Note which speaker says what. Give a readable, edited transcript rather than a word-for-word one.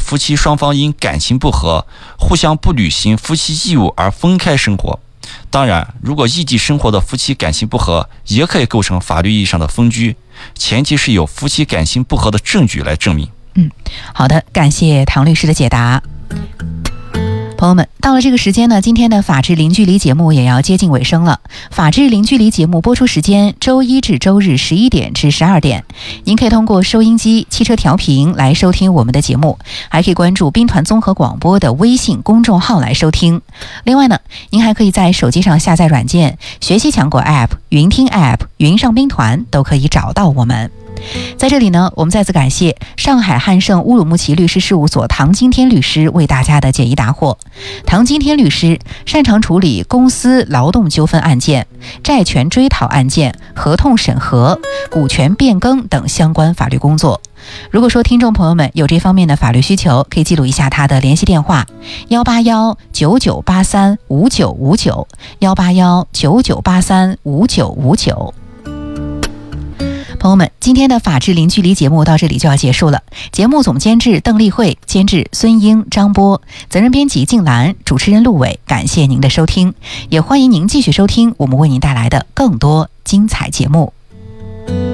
Speaker 1: 夫妻双方因感情不和，互相不履行夫妻义务而分开生活。当然，如果异地生活的夫妻感情不和，也可以构成法律意义上的分居，前提是有夫妻感情不和的证据来证明。
Speaker 2: 好的，感谢唐律师的解答。朋友们，到了这个时间呢，今天的法治零距离节目也要接近尾声了。法治零距离节目播出时间周一至周日11点至12点，您可以通过收音机、汽车调频来收听我们的节目，还可以关注兵团综合广播的微信公众号来收听。另外呢，您还可以在手机上下载软件学习强国 App、云听 App、云上兵团都可以找到我们。在这里呢，我们再次感谢上海汉盛乌鲁木齐律师事务所唐金天律师为大家的解疑答惑。唐金天律师擅长处理公司劳动纠纷案件、债权追讨案件、合同审核、股权变更等相关法律工作。如果说听众朋友们有这方面的法律需求，可以记录一下他的联系电话181-9983-5959 181-9983-5959。朋友们，今天的法治零距离节目到这里就要结束了。节目总监制邓丽慧，监制孙英、张波，责任编辑静兰，主持人陆伟。感谢您的收听，也欢迎您继续收听我们为您带来的更多精彩节目。